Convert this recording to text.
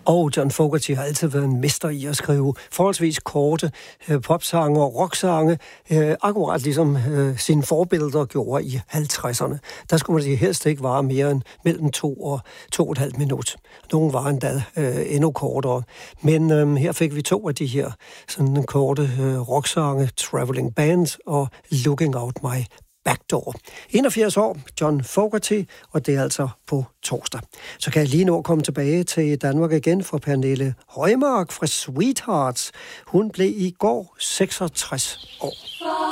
Og John Fogerty har altid været en mester i at skrive forholdsvis korte popsange og rocksange, akkurat ligesom sine forbilleder gjorde i 50'erne. Der skulle man helst ikke vare mere end mellem 2 og 2,5 minut. Nogle var endda endnu kortere. Men her fik vi 2 af de her sådan korte rocksange, Traveling Band og Looking Out My Backdoor. 81 år, John Fogerty, og det er altså på torsdag. Så kan jeg lige nå at komme tilbage til Danmark igen for Pernille Højmark fra Sweethearts. Hun blev i går 66 år.